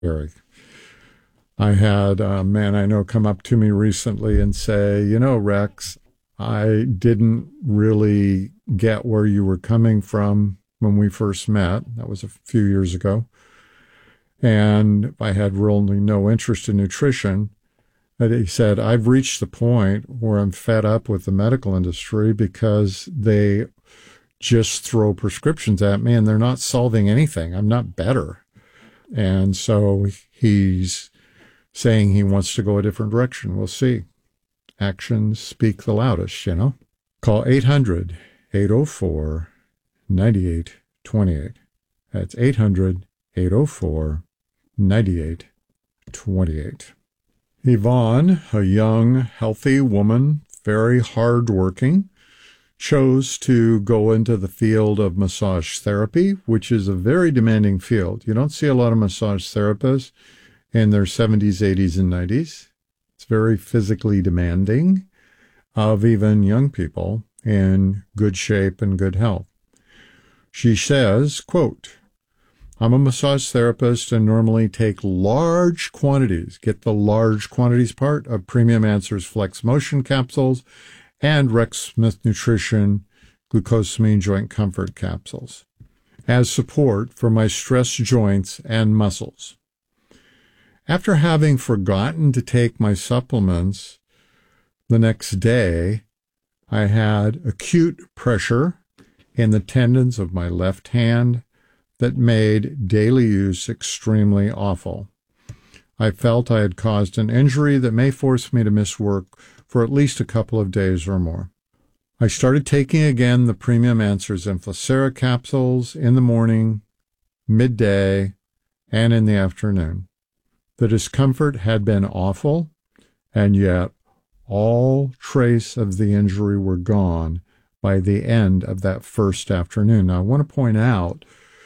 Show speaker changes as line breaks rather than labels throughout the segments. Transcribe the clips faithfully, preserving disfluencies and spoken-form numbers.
Eric. I had a man I know come up to me recently and say, you know, Rex, I didn't really get where you were coming from when we first met. That was a few years ago. And I had really no interest in nutrition. But he said, I've reached the point where I'm fed up with the medical industry because they just throw prescriptions at me and they're not solving anything. I'm not better. And so he's saying he wants to go a different direction. We'll see. Actions speak the loudest, you know. Call eight hundred, eight oh four, nine eight two eight. That's eight hundred, eight oh four, nine eight two eight. Yvonne, a young, healthy woman, very hardworking, chose to go into the field of massage therapy, which is a very demanding field. You don't see a lot of massage therapists in their seventies, eighties, and nineties. It's very physically demanding of even young people in good shape and good health. She says, quote, I'm a massage therapist and normally take large quantities, get the large quantities part of Premium Answers Flex Motion capsules and Rex Smith Nutrition glucosamine joint comfort capsules as support for my stressed joints and muscles. After having forgotten to take my supplements the next day, I had acute pressure in the tendons of my left hand that made daily use extremely awful. I felt I had caused an injury that may force me to miss work for at least a couple of days or more. I started taking again the Premium Answers Inflacera capsules in the morning, midday, and in the afternoon. The discomfort had been awful, and yet all trace of the injury were gone by the end of that first afternoon. Now, I want to point out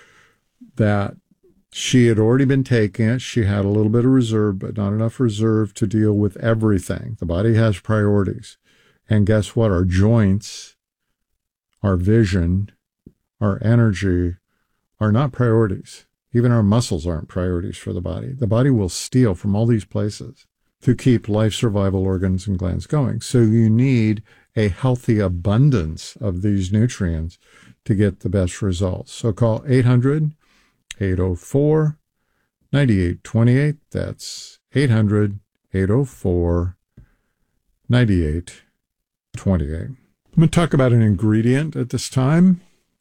that she had already been taking it. She had a little bit of reserve, but not enough reserve to deal with everything. The body has priorities. And guess what? Our joints, our vision, our energy are not priorities. Even our muscles aren't priorities for the body. The body will steal from all these places to keep life survival organs and glands going. So you need a healthy abundance of these nutrients to get the best results. So call eight hundred, eight oh four, nine eight two eight. That's eight hundred, eight oh four, nine eight two eight. I'm going to talk about an ingredient at this time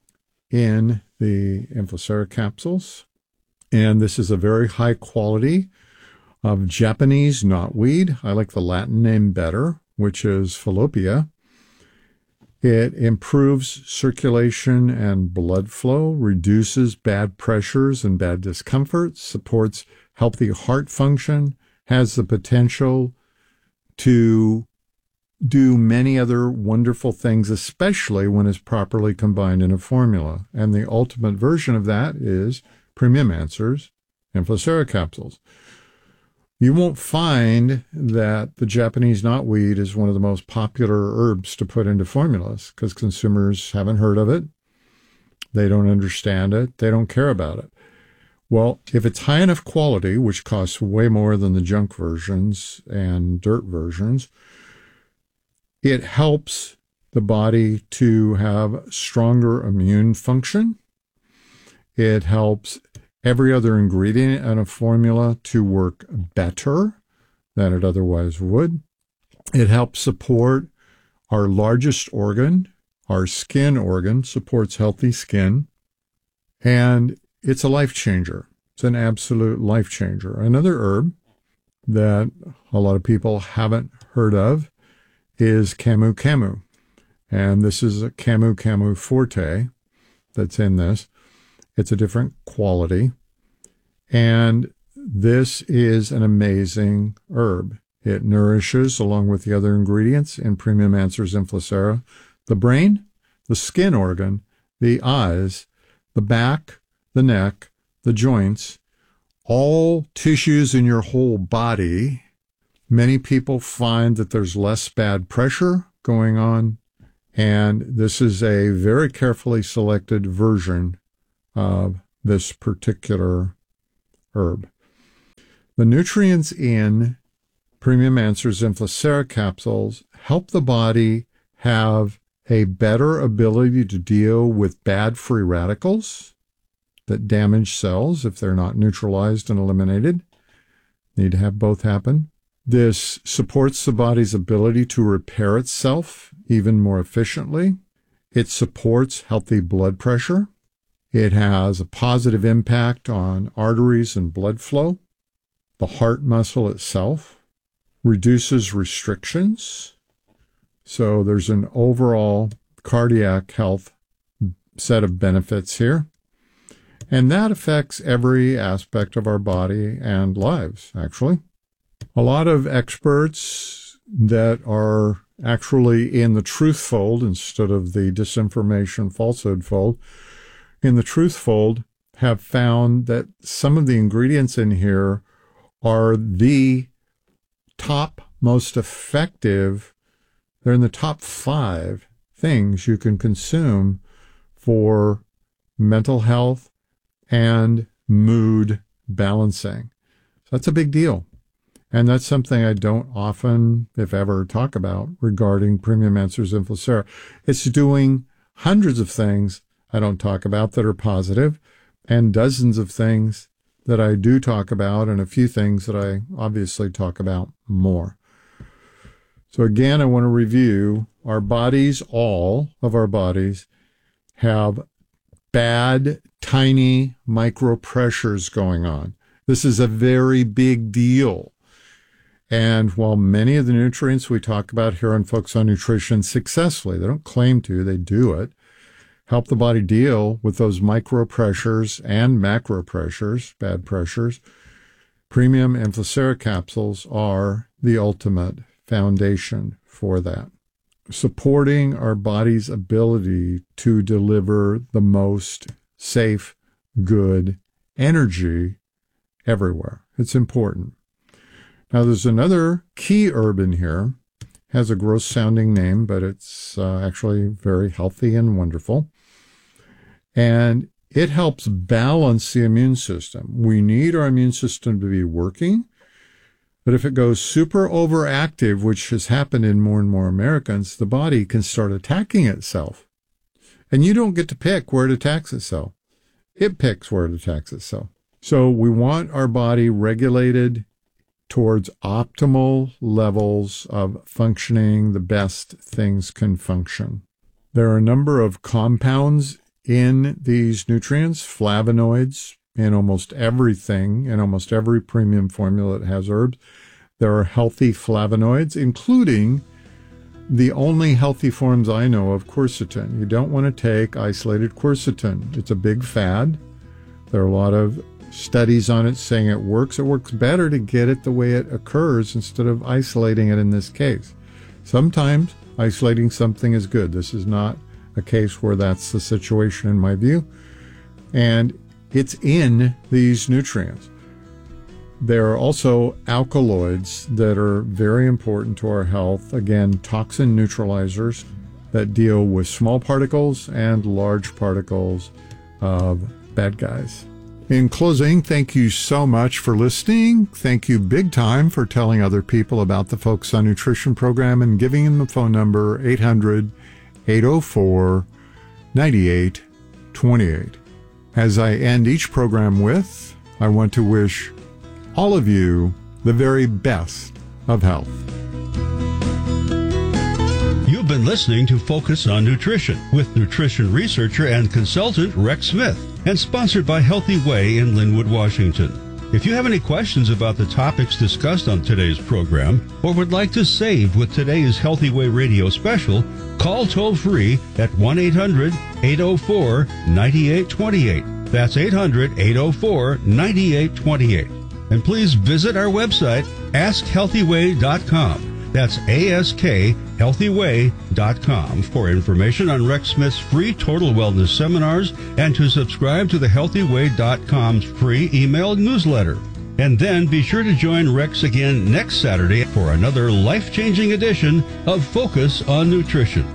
in the Inflacera capsules. And this is a very high quality of Japanese knotweed. I like the Latin name better, which is Fallopeia. It improves circulation and blood flow, reduces bad pressures and bad discomfort, supports healthy heart function, has the potential to do many other wonderful things, especially when it's properly combined in a formula. And the ultimate version of that is Premium Answers Inflacera capsules. You won't find that the Japanese knotweed is one of the most popular herbs to put into formulas because consumers haven't heard of it. They don't understand it. They don't care about it. Well, if it's high enough quality, which costs way more than the junk versions and dirt versions, it helps the body to have stronger immune function. It helps every other ingredient in a formula to work better than it otherwise would. It helps support our largest organ, our skin organ, supports healthy skin, and it's a life changer. It's an absolute life changer. Another herb that a lot of people haven't heard of is Camu Camu. And this is a Camu Camu Forte that's in this. It's a different quality. And this is an amazing herb. It nourishes, along with the other ingredients in Premium Answers Inflacera, the brain, the skin organ, the eyes, the back, the neck, the joints, all tissues in your whole body. Many people find that there's less bad pressure going on, and this is a very carefully selected version of this particular herb. The nutrients in Premium Answers Inflacera capsules help the body have a better ability to deal with bad free radicals that damage cells if they're not neutralized and eliminated. Need to have both happen. This supports the body's ability to repair itself even more efficiently. It supports healthy blood pressure. It has a positive impact on arteries and blood flow, the heart muscle itself, reduces restrictions. So there's an overall cardiac health set of benefits here. And that affects every aspect of our body and lives, actually. A lot of experts that are actually in the truth fold instead of the disinformation falsehood fold, in the truth fold have found that some of the ingredients in here are the top most effective. They're in the top five things you can consume for mental health and mood balancing. So that's a big deal. And that's something I don't often, if ever, talk about regarding Premium Answers Inflacera. It's doing hundreds of things I don't talk about that are positive, and dozens of things that I do talk about, and a few things that I obviously talk about more. So again, I want to review our bodies, all of our bodies, have bad, tiny micro pressures going on. This is a very big deal. And while many of the nutrients we talk about here on Focus on Nutrition successfully, they don't claim to, they do it, help the body deal with those micro pressures and macro pressures, bad pressures, Premium Inflacera capsules are the ultimate foundation for that, supporting our body's ability to deliver the most safe, good energy everywhere. It's important. Now, there's another key herb in here. Has a gross sounding name, but it's uh, actually very healthy and wonderful. And it helps balance the immune system. We need our immune system to be working, but if it goes super overactive, which has happened in more and more Americans, the body can start attacking itself. And you don't get to pick where it attacks itself. It picks where it attacks itself. So we want our body regulated towards optimal levels of functioning, the best things can function. There are a number of compounds in these nutrients, flavonoids, in almost everything, in almost every premium formula that has herbs. There are healthy flavonoids, including the only healthy forms I know of quercetin. You don't want to take isolated quercetin. It's a big fad. There are a lot of studies on it saying it works. It works better to get it the way it occurs instead of isolating it in this case. Sometimes isolating something is good. This is not a case where that's the situation in my view. And it's in these nutrients. There are also alkaloids that are very important to our health. Again, toxin neutralizers that deal with small particles and large particles of bad guys. In closing, thank you so much for listening. Thank you big time for telling other people about the Focus on Nutrition program and giving them the phone number eight hundred, eight oh four, nine eight two eight. As I end each program with, I want to wish all of you the very best of health.
You've been listening to Focus on Nutrition with nutrition researcher and consultant Rex Smith, and sponsored by Healthy Way in Linwood, Washington. If you have any questions about the topics discussed on today's program or would like to save with today's Healthy Way radio special, call toll-free at one eight hundred, eight oh four, nine eight two eight. That's eight hundred, eight oh four, nine eight two eight. And please visit our website, ask healthy way dot com. That's A S K healthy way dot com for information on Rex Smith's free total wellness seminars and to subscribe to the healthy way dot com's free email newsletter. And then be sure to join Rex again next Saturday for another life-changing edition of Focus on Nutrition.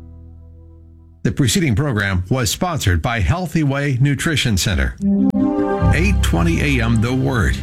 The preceding program was sponsored by Healthy Way Nutrition Center. eight twenty a m The Word.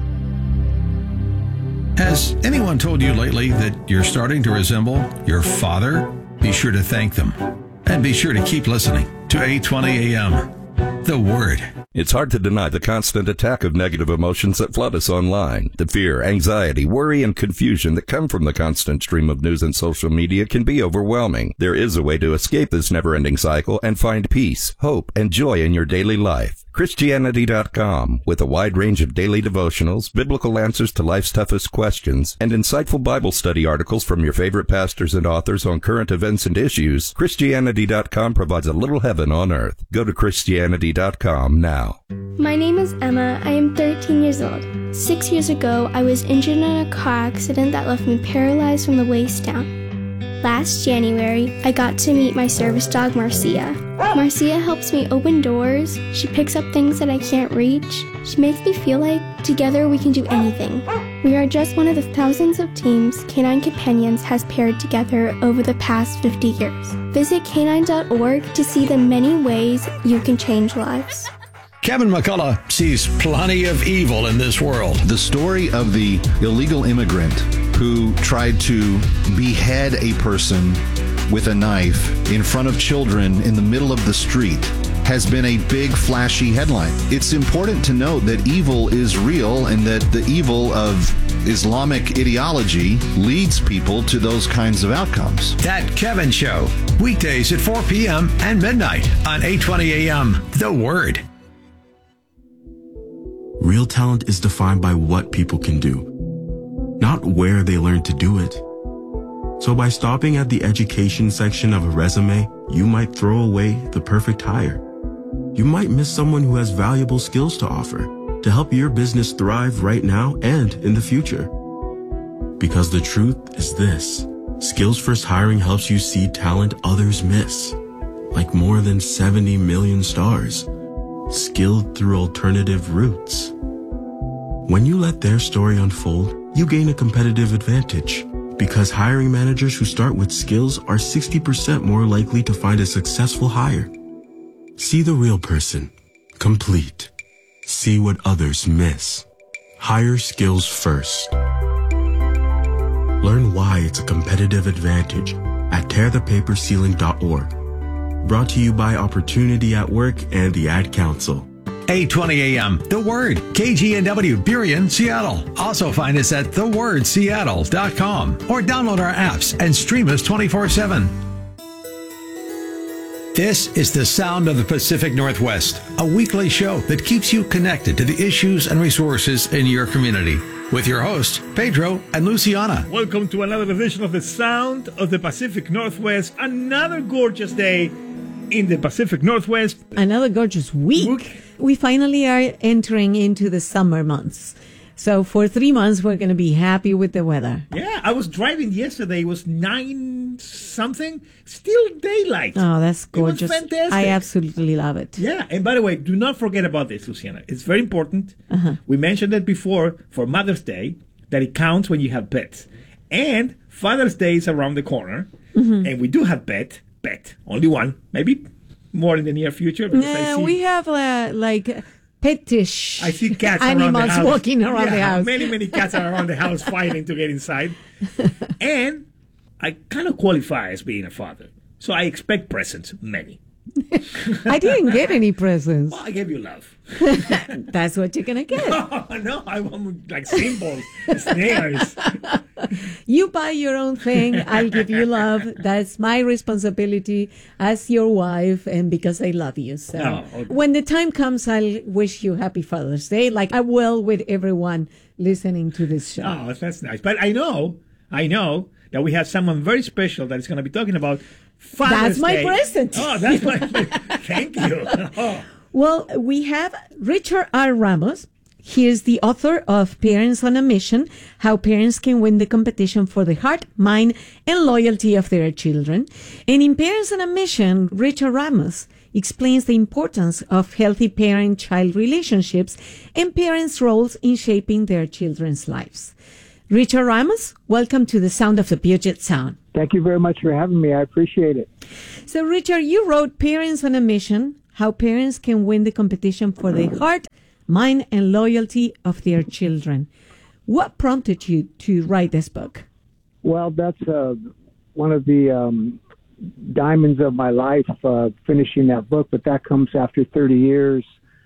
Has anyone told you lately that you're starting to resemble your father? Be sure to thank them. And be sure to keep listening to eight twenty a m The Word.
It's hard to deny the constant attack of negative emotions that flood us online. The fear, anxiety, worry, and confusion that come from the constant stream of news and social media can be overwhelming. There is a way to escape this never-ending cycle and find peace, hope, and joy in your daily life. Christianity dot com, with a wide range of daily devotionals, biblical answers to life's toughest questions, and insightful Bible study articles from your favorite pastors and authors on current events and issues, Christianity dot com provides a little heaven on earth. Go to Christianity dot com now.
My name is Emma. I am thirteen years old. Six years ago, I was injured in a car accident that left me paralyzed from the waist down. Last January, I got to meet my service dog, Marcia. Marcia helps me open doors. She picks up things that I can't reach. She makes me feel like together we can do anything. We are just one of the thousands of teams Canine Companions has paired together over the past fifty years. Visit canine dot org to see the many ways you can change lives.
Kevin McCullough sees plenty of evil in this world.
The story of the illegal immigrant who tried to behead a person with a knife in front of children in the middle of the street has been a big, flashy headline. It's important to note that evil is real and that the evil of Islamic ideology leads people to those kinds of outcomes.
That Kevin Show, weekdays at four p.m. and midnight on eight twenty a m The Word.
Real talent is defined by what people can do, not where they learn to do it. So by stopping at the education section of a resume, you might throw away the perfect hire. You might miss someone who has valuable skills to offer to help your business thrive right now and in the future. Because the truth is this: Skills First Hiring helps you see talent others miss, like more than seventy million stars, skilled through alternative routes. When you let their story unfold, you gain a competitive advantage, because hiring managers who start with skills are sixty percent more likely to find a successful hire. See the real person, complete. See what others miss. Hire skills first. Learn why it's a competitive advantage at tear the paper ceiling dot org. Brought to you by Opportunity at Work and the Ad Council.
eight twenty a m The Word, K G N W, Burien, Seattle. Also find us at the word seattle dot com or download our apps and stream us twenty-four seven. This is the Sound of the Pacific Northwest, a weekly show that keeps you connected to the issues and resources in your community. With your hosts, Pedro and Luciana.
Welcome to another edition of the Sound of the Pacific Northwest. Another gorgeous day in the Pacific Northwest.
Another gorgeous week. week. We finally are entering into the summer months. So for three months, we're going to be happy with the weather.
Yeah, I was driving yesterday. It was nine something. Still daylight.
Oh, that's gorgeous.
It was fantastic.
I absolutely love it.
Yeah, and by the way, do not forget about this, Luciana. It's very important. Uh-huh. We mentioned it before for Mother's Day, that it counts when you have pets. And Father's Day is around the corner. Mm-hmm. And we do have pet, pet, only one, maybe more in the near future.
Because yeah, I see, we have uh, like petish
I see cats
animals
around the house.
walking around
yeah,
the house.
Many, many cats are around the house fighting to get inside. And I kind of qualify as being a father. So I expect presents, many.
I didn't get any presents.
Well, I gave you love.
That's what you're going to get.
No, no, I want like symbols, snares.
You buy your own thing. I'll give you love. That's my responsibility as your wife and because I love you. So oh, okay. When the time comes, I'll wish you happy Father's Day like I will with everyone listening to this show.
Oh, that's nice. But I know, I know that we have someone very special that is going to be talking about Father's
That's my
Day.
present.
Oh, that's my Thank you. Oh.
Well, we have Richard R. Ramos. He is the author of Parents on a Mission, How Parents Can Win the Competition for the Heart, Mind, and Loyalty of Their Children. And in Parents on a Mission, Richard Ramos explains the importance of healthy parent-child relationships and parents' roles in shaping their children's lives. Richard Ramos, welcome to the Sound of the Puget Sound.
Thank you very much for having me. I appreciate it.
So, Richard, you wrote Parents on a Mission, How Parents Can Win the Competition for the Heart, mind, and loyalty of their children. What prompted you to write this book?
Well, that's uh, one of the um, diamonds of my life, uh, finishing that book, but that comes after thirty years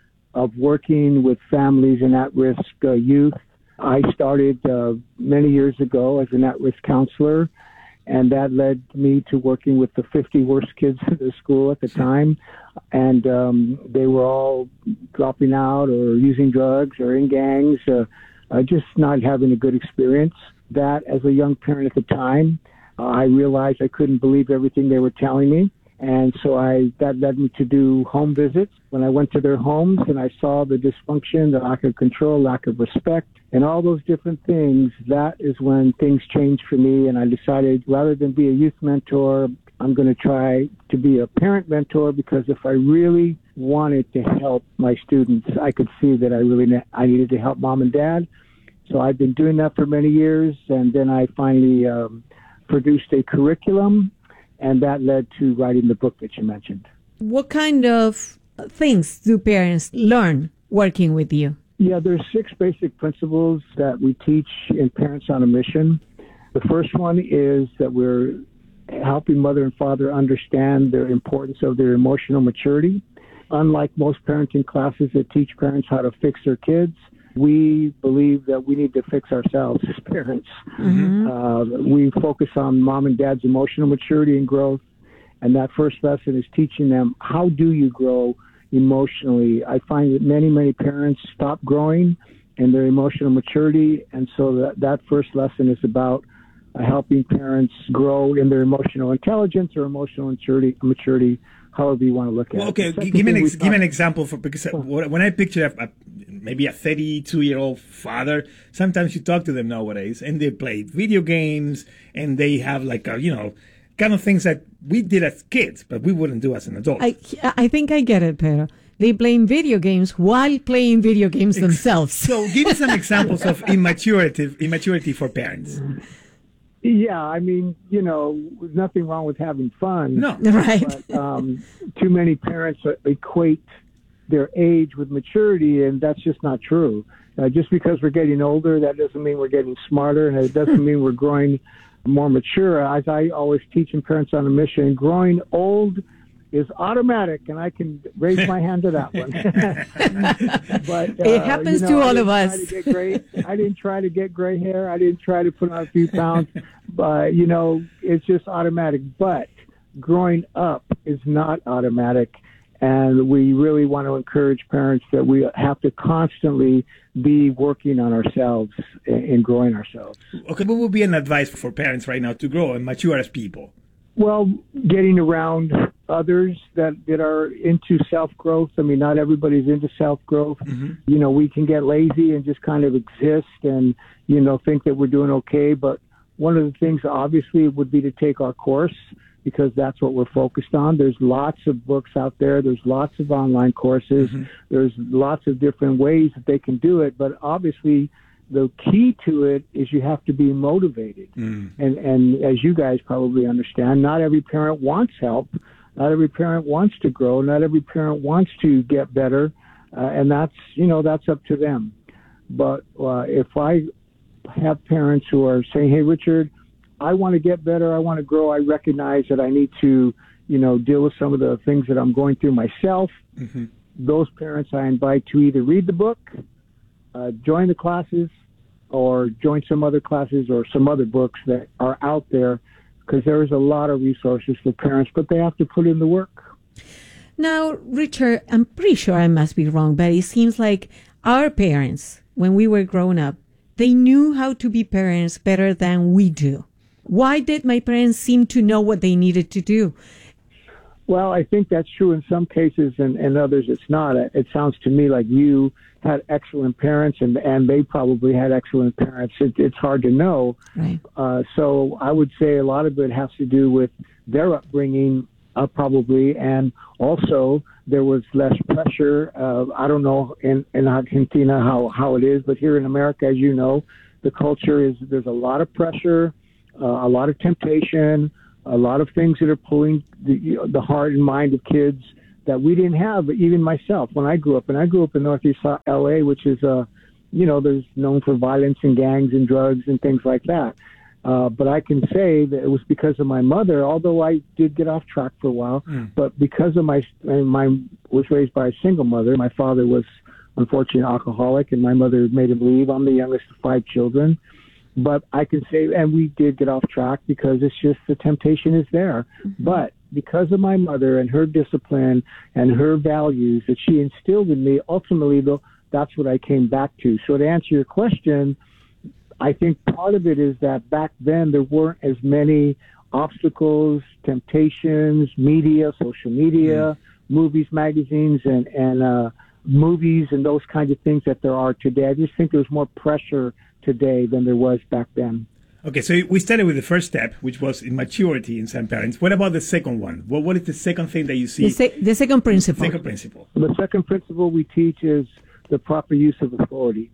of working with families and at-risk uh, youth. I started uh, many years ago as an at-risk counselor, and that led me to working with the fifty worst kids in the school at the time. And um, they were all dropping out or using drugs or in gangs, uh, uh, just not having a good experience. That, as a young parent at the time, uh, I realized I couldn't believe everything they were telling me. And so I that led me to do home visits. When I went to their homes and I saw the dysfunction, the lack of control, lack of respect, and all those different things, that is when things changed for me. And I decided, rather than be a youth mentor, I'm going to try to be a parent mentor, because if I really wanted to help my students, I could see that I really ne- I needed to help mom and dad. So I've been doing that for many years, and then I finally um, produced a curriculum, and that led to writing the book that you mentioned.
What kind of things do parents learn working with you?
Yeah, there's six basic principles that we teach in Parents on a Mission. The first one is that we're helping mother and father understand the importance of their emotional maturity. Unlike most parenting classes that teach parents how to fix their kids, we believe that we need to fix ourselves as parents. Mm-hmm. Uh, we focus on mom and dad's emotional maturity and growth, and that first lesson is teaching them, how do you grow emotionally? I find that many, many parents stop growing in their emotional maturity, and so that, that first lesson is about uh, helping parents grow in their emotional intelligence or emotional maturity, maturity however you want to look at
well, okay,
it.
Okay, give me an ex- give me an example for because when I picture a, a, maybe a thirty-two-year-old father, sometimes you talk to them nowadays, and they play video games, and they have like a, you know, kind of things that we did as kids, but we wouldn't do as an adult.
I I think I get it, Pedro. They play video games while playing video games themselves.
So give me some examples of immaturity immaturity for parents.
Yeah, I mean, you know, there's nothing wrong with having fun.
No.
Right.
But um, too many parents equate their age with maturity, and that's just not true. Uh, just because we're getting older, that doesn't mean we're getting smarter, and it doesn't mean we're growing more mature. As I always teach in Parents on a Mission, growing old is automatic, and I can raise my hand to that one. But uh,
it happens
you know,
to all
I
of us.
To get gray, I didn't try to get gray hair. I didn't try to put on a few pounds. But, you know, it's just automatic. But growing up is not automatic. And we really want to encourage parents that we have to constantly be working on ourselves and growing ourselves.
Okay, what would be an advice for parents right now to grow and mature as people?
Well, getting around others that, that are into self-growth. I mean, not everybody's into self-growth. Mm-hmm. You know, we can get lazy and just kind of exist and, you know, think that we're doing okay. But one of the things, obviously, would be to take our course, because that's what we're focused on. There's lots of books out there. There's lots of online courses. Mm-hmm. There's lots of different ways that they can do it. But obviously, the key to it is you have to be motivated. Mm. And, and as you guys probably understand, not every parent wants help. Not every parent wants to grow. Not every parent wants to get better. Uh, and that's, you know, that's up to them. But uh, if I have parents who are saying, hey, Richard, I want to get better, I want to grow, I recognize that I need to, you know, deal with some of the things that I'm going through myself, mm-hmm. those parents I invite to either read the book, uh, join the classes, or join some other classes or some other books that are out there, because there is a lot of resources for parents, but they have to put in the work.
Now, Richard, I'm pretty sure I must be wrong, but it seems like our parents, when we were growing up, they knew how to be parents better than we do. Why did my parents seem to know what they needed to do?
Well, I think that's true in some cases, and, and others it's not. It sounds to me like you had excellent parents, and, and they probably had excellent parents. It, it's hard to know.
Right.
Uh, so I would say a lot of it has to do with their upbringing, uh, probably, and also there was less pressure. Uh, I don't know in, in Argentina how, how it is, but here in America, as you know, the culture is there's a lot of pressure, uh, a lot of temptation, a lot of things that are pulling the, you know, the heart and mind of kids that we didn't have, even myself, when I grew up. And I grew up in Northeast L A, which is, uh, you know, there's known for violence and gangs and drugs and things like that. Uh, but I can say that it was because of my mother, although I did get off track for a while, mm. but because of my, my was raised by a single mother. My father was unfortunately alcoholic, and my mother made him leave. I'm the youngest of five children. But I can say, and we did get off track because it's just the temptation is there. Mm-hmm. But because of my mother and her discipline and her values that she instilled in me, ultimately, though, that's what I came back to. So to answer your question, I think part of it is that back then there weren't as many obstacles, temptations, media, social media, mm-hmm. movies, magazines, and, and uh, movies and those kinds of things that there are today. I just think there's more pressure today than there was back then.
Okay, so we started with the first step, which was immaturity in some parents. What about the second one? What What is the second thing that you see?
The, se- the second principle.
Second principle.
The second principle we teach is the proper use of authority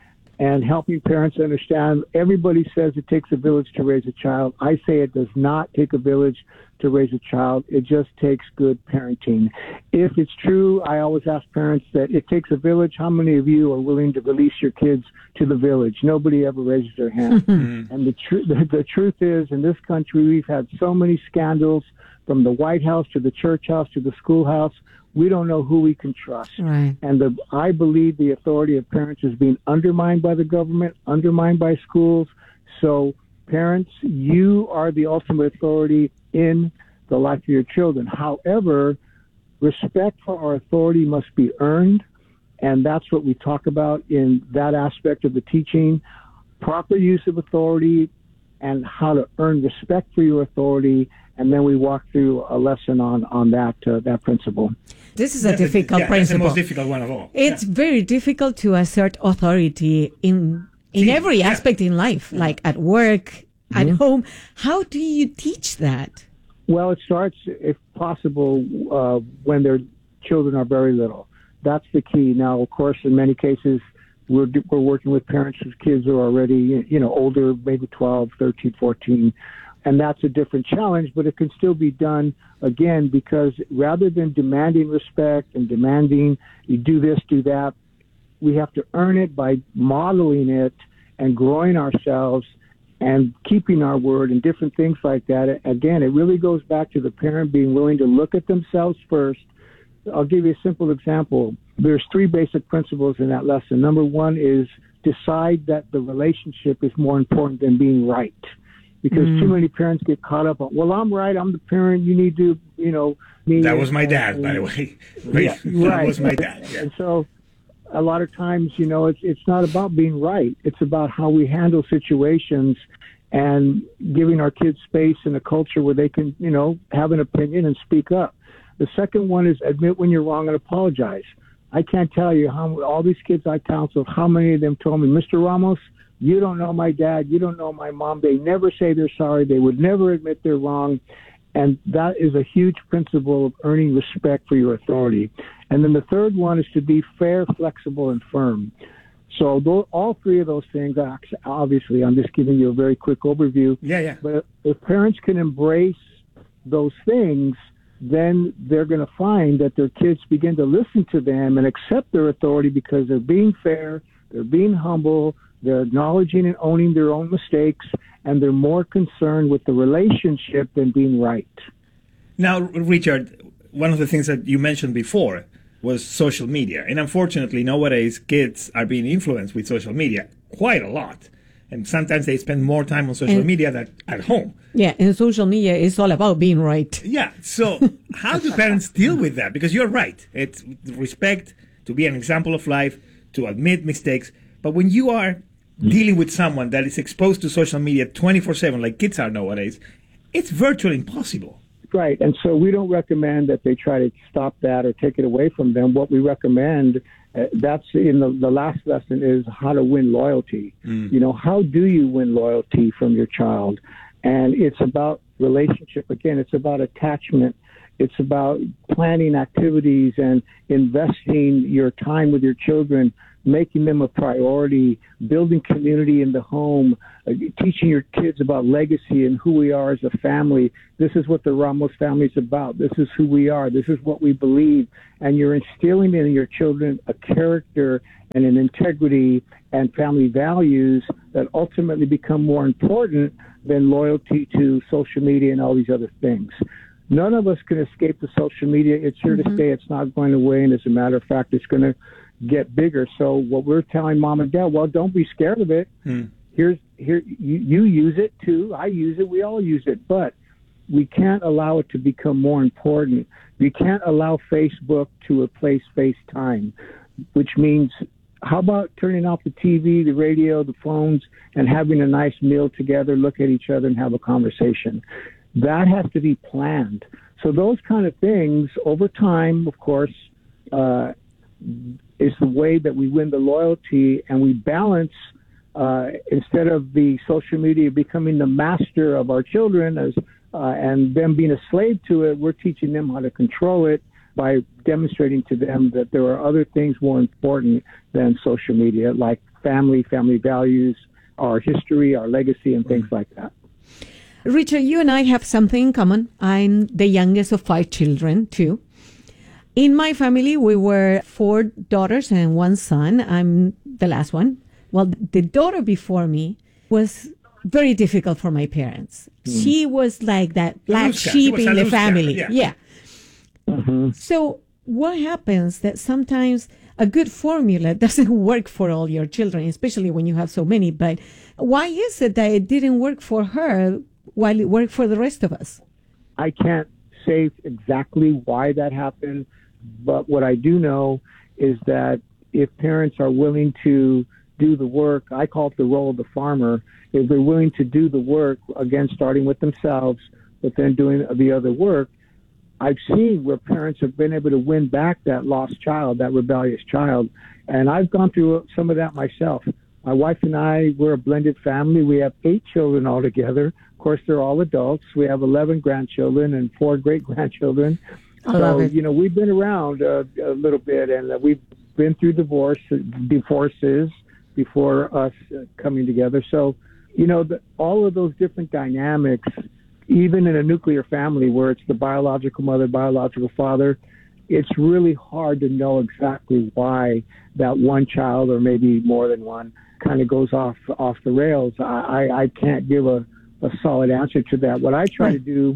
and helping parents understand. Everybody says it takes a village to raise a child. I say it does not take a village to raise a child. It just takes good parenting. If it's true, I always ask parents that it takes a village. How many of you are willing to release your kids to the village? Nobody ever raises their hand. And the, tr- the, the truth is, in this country, we've had so many scandals from the White House to the church house to the schoolhouse. We don't know who we can trust.
Right.
And the, I believe the authority of parents is being undermined by the government, undermined by schools. So parents, you are the ultimate authority in the life of your children. However, respect for our authority must be earned, and that's what we talk about in that aspect of the teaching. Proper use of authority and how to earn respect for your authority, and then we walk through a lesson on, on that uh, that principle.
This is a difficult
yeah,
principle.
It's the most difficult one of all.
It's
yeah.
very difficult to assert authority in in
See,
every
yeah.
aspect in life, like at work, at mm-hmm. home. How do you teach that?
Well, it starts, if possible, uh, when their children are very little. That's the key. Now, of course, in many cases, we're we're working with parents whose kids are already, you know, older, maybe twelve, thirteen, fourteen, and that's a different challenge, but it can still be done, again, because rather than demanding respect and demanding you do this, do that, we have to earn it by modeling it and growing ourselves and keeping our word and different things like that. Again, it really goes back to the parent being willing to look at themselves first. I'll give you a simple example. There's three basic principles in that lesson. Number one is decide that the relationship is more important than being right. Because mm. too many parents get caught up on, well, I'm right, I'm the parent, you need to, you know.
That was my dad, and, by the way.
Yeah,
that
right.
was my dad. Yeah.
And so a lot of times, you know, it's it's not about being right. It's about how we handle situations and giving our kids space in a culture where they can, you know, have an opinion and speak up. The second one is admit when you're wrong and apologize. I can't tell you how all these kids I counseled, how many of them told me, Mister Ramos, you don't know my dad, you don't know my mom. They never say they're sorry. They would never admit they're wrong. And that is a huge principle of earning respect for your authority. And then the third one is to be fair, flexible, and firm. So those, all three of those things, obviously, I'm just giving you a very quick overview.
Yeah, yeah.
But if parents can embrace those things, then they're going to find that their kids begin to listen to them and accept their authority because they're being fair, they're being humble, they're acknowledging and owning their own mistakes, and they're more concerned with the relationship than being right.
Now, Richard, one of the things that you mentioned before was social media. And unfortunately, nowadays, kids are being influenced with social media quite a lot. And sometimes they spend more time on social and, media than at home.
Yeah, and social media is all about being right.
Yeah, so how do parents deal with that? Because you're right. It's respect, to be an example of life, to admit mistakes. But when you are dealing with someone that is exposed to social media twenty-four seven, like kids are nowadays, it's virtually impossible.
Right, and so we don't recommend that they try to stop that or take it away from them. What we recommend, uh, that's in the, the last lesson, is how to win loyalty. Mm. You know, how do you win loyalty from your child? And it's about relationship. Again, it's about attachment. It's about planning activities and investing your time with your children, making them a priority, building community in the home, uh, teaching your kids about legacy and who we are as a family. This is what the Ramos family is about. This is who we are. This is what we believe. And you're instilling in your children a character and an integrity and family values that ultimately become more important than loyalty to social media and all these other things. None of us can escape the social media. It's here mm-hmm. to stay. It's not going away. And as a matter of fact, it's going to get bigger. So what we're telling mom and dad, well, don't be scared of it. Hmm. Here's here you, you use it too. I use it. We all use it, but we can't allow it to become more important. You can't allow Facebook to replace FaceTime, which means how about turning off the T V, the radio, the phones, and having a nice meal together, look at each other and have a conversation. That has to be planned. So those kind of things over time, of course, uh, is the way that we win the loyalty, and we balance uh, instead of the social media becoming the master of our children as uh, and them being a slave to it. We're teaching them how to control it by demonstrating to them that there are other things more important than social media, like family, family values, our history, our legacy, and things like that.
Richard, you and I have something in common. I'm the youngest of five children, too. In my family, we were four daughters and one son. I'm the last one. Well, the daughter before me was very difficult for my parents. Mm. She was like that black sheep in the family. Yeah. yeah. Mm-hmm. So what happens that sometimes a good formula doesn't work for all your children, especially when you have so many. But why is it that it didn't work for her while it worked for the rest of us?
I can't say exactly why that happened, but what I do know is that if parents are willing to do the work, I call it the role of the farmer, if they're willing to do the work, again, starting with themselves, but then doing the other work, I've seen where parents have been able to win back that lost child, that rebellious child. And I've gone through some of that myself. My wife and I, we're a blended family. We have eight children altogether. Of course, they're all adults. We have eleven grandchildren and four great-grandchildren.
I love
so,
it.
you know, we've been around uh, a little bit, and uh, we've been through divorce, divorces before us uh, coming together. So, you know, the, all of those different dynamics, even in a nuclear family where it's the biological mother, biological father, it's really hard to know exactly why that one child, or maybe more than one, kind of goes off off the rails. I, I, I can't give a, a solid answer to that. What I try to do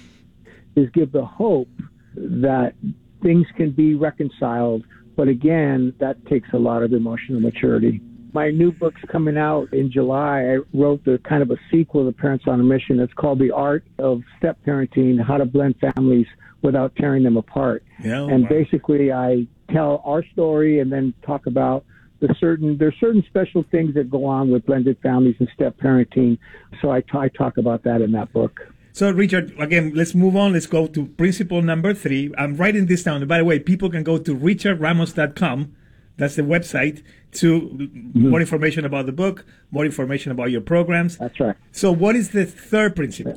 is give the hope that things can be reconciled. But again, that takes a lot of emotional maturity. My new book's coming out in July. I wrote the kind of a sequel to Parents on a Mission. It's called The Art of Step Parenting, How to Blend Families Without Tearing Them Apart. Yeah, and wow. basically I tell our story and then talk about the certain, there's certain special things that go on with blended families and step parenting. So I, t- I talk about that in that book.
So, Richard, again, let's move on. Let's go to principle number three. I'm writing this down. And by the way, people can go to richard ramos dot com. That's the website to mm-hmm. more information about the book, more information about your programs.
That's right.
So what is the third principle?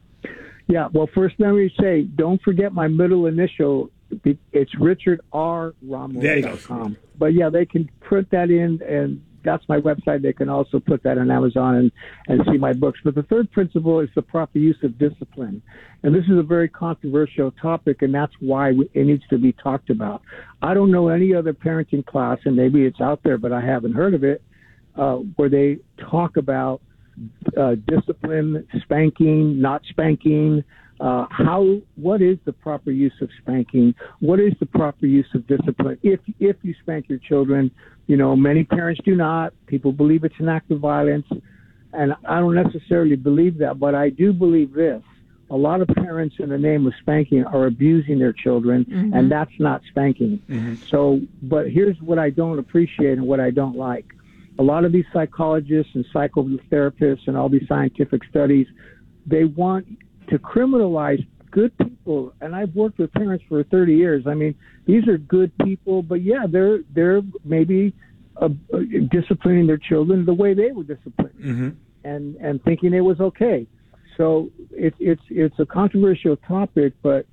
Yeah, well, first let me say, don't forget my middle initial. It's richard r ramos dot com. But, yeah, they can put that in, and that's my website. They can also put that on Amazon and, and see my books. But the third principle is the proper use of discipline. And this is a very controversial topic, and that's why it needs to be talked about. I don't know any other parenting class, and maybe it's out there, but I haven't heard of it, uh, where they talk about uh, discipline, spanking, not spanking, uh, how, what is the proper use of spanking? What is the proper use of discipline? If, if you spank your children, you know, many parents do not. People believe it's an act of violence, and I don't necessarily believe that, but I do believe this. A lot of parents, in the name of spanking, are abusing their children, mm-hmm. and that's not spanking. Mm-hmm. So, but here's what I don't appreciate and what I don't like. A lot of these psychologists and psychotherapists and all these scientific studies, they want to criminalize good people. And I've worked with parents for thirty years. I mean, these are good people, but yeah, they're they're maybe uh, disciplining their children the way they were disciplined, mm-hmm. and and thinking it was okay. So it's it's it's a controversial topic, but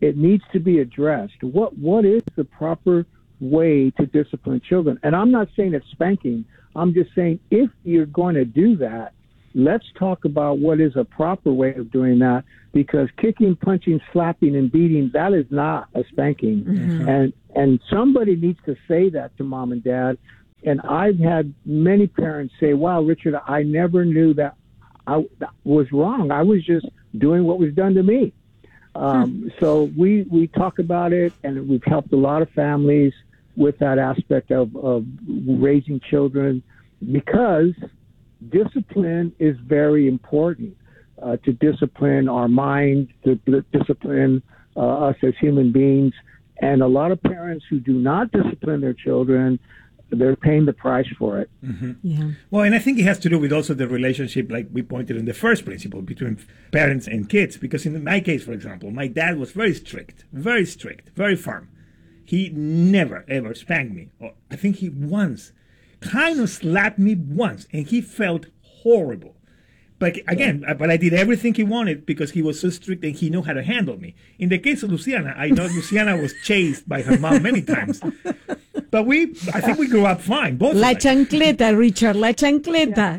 it needs to be addressed. What what is the proper way to discipline children? And I'm not saying it's spanking. I'm just saying if you're going to do that, let's talk about what is a proper way of doing that, because kicking, punching, slapping, and beating, that is not a spanking. Mm-hmm. And and somebody needs to say that to mom and dad. And I've had many parents say, wow, Richard, I never knew that I that was wrong. I was just doing what was done to me. Um, hmm. So we, we talk about it, and we've helped a lot of families with that aspect of, of raising children, because discipline is very important, uh, to discipline our mind, to discipline uh, us as human beings. And a lot of parents who do not discipline their children, they're paying the price for it.
Mm-hmm. Yeah. Well, and I think it has to do with also the relationship, like we pointed in the first principle, between parents and kids. Because in my case, for example, my dad was very strict, very strict, very firm. He never, ever spanked me. Or I think he once kind of slapped me once, and he felt horrible. But again, but I did everything he wanted because he was so strict and he knew how to handle me. In the case of Luciana, I know Luciana was chased by her mom many times. But we, I think we grew up fine, both
La
of us.
chancleta, Richard, la chancleta.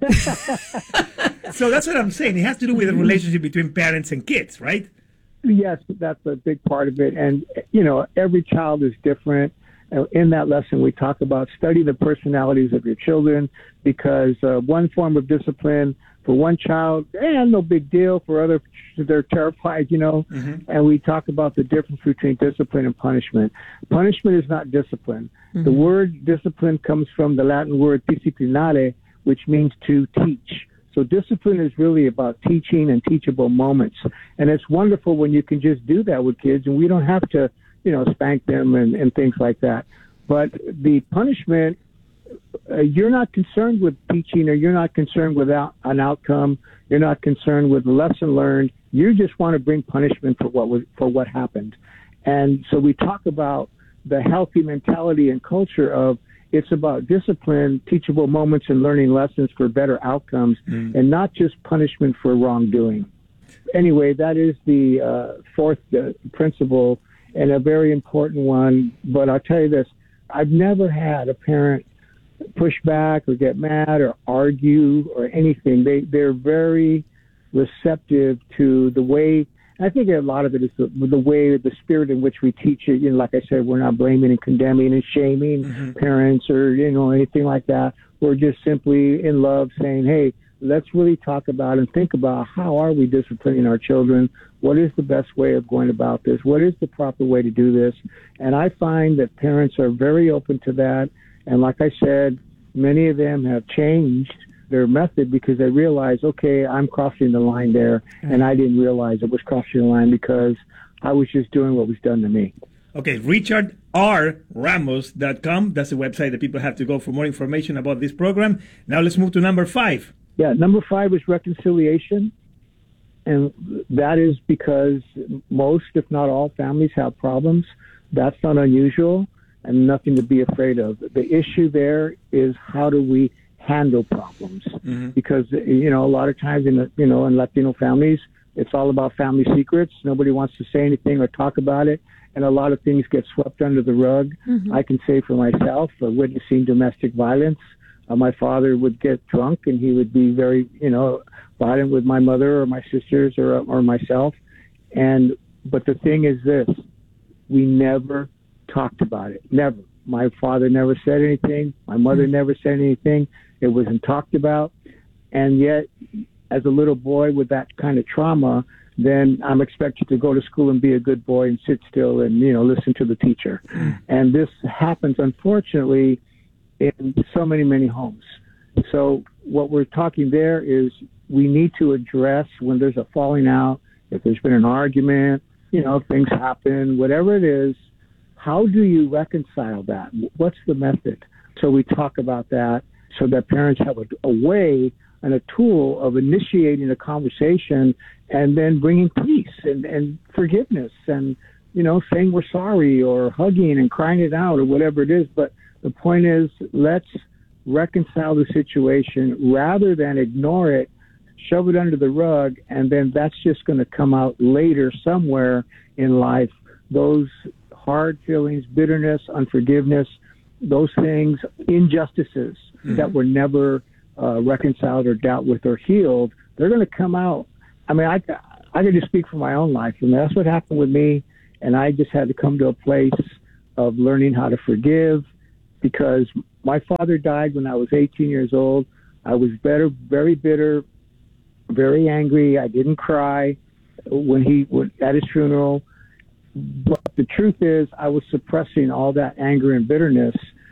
So that's what I'm saying. It has to do with the relationship between parents and kids, right?
Yes, that's a big part of it. And, you know, every child is different. In that lesson, we talk about study the personalities of your children, because uh, one form of discipline for one child, eh, no big deal. For others, they're terrified, you know. Mm-hmm. And we talk about the difference between discipline and punishment. Punishment is not discipline. Mm-hmm. The word discipline comes from the Latin word disciplinare, which means to teach. So discipline is really about teaching and teachable moments. And it's wonderful when you can just do that with kids, and we don't have to, you know, spank them and, and things like that. But the punishment, uh, you're not concerned with teaching, or you're not concerned with out, an outcome. You're not concerned with the lesson learned. You just want to bring punishment for what was, for what happened. And so we talk about the healthy mentality and culture of it's about discipline, teachable moments, and learning lessons for better outcomes, mm. and not just punishment for wrongdoing. Anyway, that is the uh, fourth uh, principle, and a very important one. But I'll tell you this, I've never had a parent push back or get mad or argue or anything. They, they're very receptive to the way, I think a lot of it is the, the way, the spirit in which we teach it. You know, like I said, we're not blaming and condemning and shaming mm-hmm. parents or, you know, anything like that. We're just simply in love saying, hey, let's really talk about and think about how are we disciplining our children? What is the best way of going about this? What is the proper way to do this? And I find that parents are very open to that. And like I said, many of them have changed their method because they realize, okay, I'm crossing the line there, and I didn't realize it was crossing the line because I was just doing what was done to me.
Okay, richard r ramos dot com. That's the website that people have to go for more information about this program. Now let's move to number five.
Yeah, number five is reconciliation. And that is because most, if not all, families have problems. That's not unusual and nothing to be afraid of. The issue there is how do we handle problems? Mm-hmm. Because, you know, a lot of times in, the, you know, in Latino families, it's all about family secrets. Nobody wants to say anything or talk about it. And a lot of things get swept under the rug. Mm-hmm. I can say for myself, uh, witnessing domestic violence, uh, my father would get drunk and he would be very, you know, violent with my mother or my sisters or or myself. And but the thing is this, we never talked about it. Never. My father never said anything. My mother mm-hmm. never said anything. It wasn't talked about. And yet, as a little boy with that kind of trauma, then I'm expected to go to school and be a good boy and sit still and, you know, listen to the teacher. Mm-hmm. And this happens, unfortunately, in so many, many homes. So what we're talking there is we need to address when there's a falling out, if there's been an argument, you know, things happen, whatever it is, how do you reconcile that? What's the method? So we talk about that so that parents have a, a way and a tool of initiating a conversation and then bringing peace and, and forgiveness and, you know, saying we're sorry or hugging and crying it out or whatever it is. But the point is, let's reconcile the situation rather than ignore it shove it under the rug, and then that's just going to come out later somewhere in life. Those hard feelings, bitterness, unforgiveness, those things, injustices mm-hmm. that were never uh, reconciled or dealt with or healed, they're going to come out. I mean, I, I can just speak for my own life, and that's what happened with me, and I just had to come to a place of learning how to forgive, because my father died when I was eighteen years old. I was better, very bitter, very angry. I didn't cry when he went at his funeral. But the truth is, I was suppressing all that anger and bitterness.